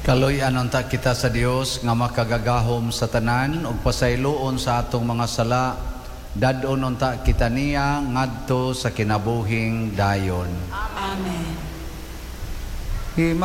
Kaloy-an unta kita sa Dios nga makagagahom sa tanan ug pasayloon sa atong mga sala, dadon unta kita niya ngadto sa kinabuhing dayon. Amen.